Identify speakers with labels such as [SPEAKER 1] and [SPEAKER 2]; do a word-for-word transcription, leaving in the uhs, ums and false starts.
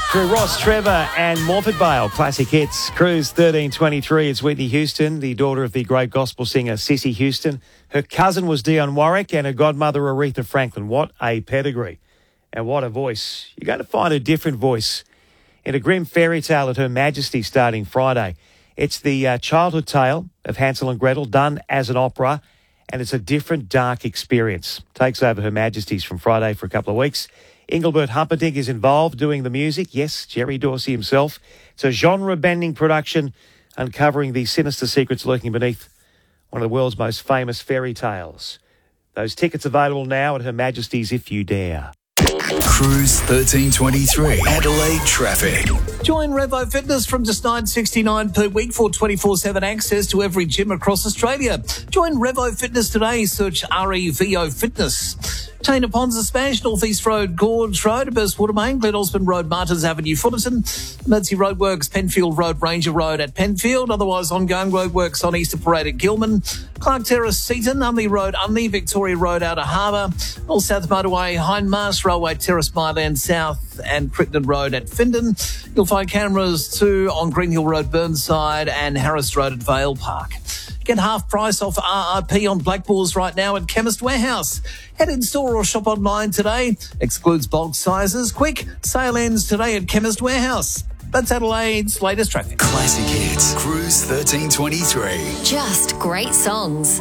[SPEAKER 1] Through Ross Trevor and Morford Vale, classic hits. Cruise thirteen twenty-three. It's Whitney Houston, the daughter of the great gospel singer Cissy Houston. Her cousin was Dionne Warwick and her godmother Aretha Franklin. What a pedigree and what a voice. You're going to find a different voice in a grim fairy tale at Her Majesty starting Friday. It's the uh, childhood tale of Hansel and Gretel done as an opera, and it's a different dark experience. Takes over Her Majesty's from Friday for a couple of weeks. Engelbert Humperdinck is involved doing the music. Yes, Jerry Dorsey himself. It's a genre-bending production uncovering the sinister secrets lurking beneath one of the world's most famous fairy tales. Those tickets available now at Her Majesty's if you dare.
[SPEAKER 2] Cruise thirteen twenty-three. Adelaide traffic.
[SPEAKER 3] Join Revo Fitness from just nine dollars sixty-nine per week for twenty-four seven access to every gym across Australia. Join Revo Fitness today. Search R E V O Fitness. Taina Ponds, Smash, North East Road, Gorge Road, Burst Watermain, Glen Osmond Road, Martins Avenue, Fullerton, Emergency Roadworks, Penfield Road, Ranger Road at Penfield, otherwise ongoing roadworks on Easter Parade at Gilman, Clark Terrace, Seaton, Unley Road, Unley, Victoria Road, Outer Harbour, North South Motorway, Hindmarsh, Railway Terrace, Myland South and Crittenden Road at Findon. You'll find cameras too on Green Hill Road, Burnside and Harris Road at Vale Park. Get half price off R R P on Black Balls right now at Chemist Warehouse. Head in store or shop online today. Excludes bulk sizes. Quick, sale ends today at Chemist Warehouse. That's Adelaide's latest traffic.
[SPEAKER 2] Classic hits. Cruise thirteen twenty-three.
[SPEAKER 4] Just great songs.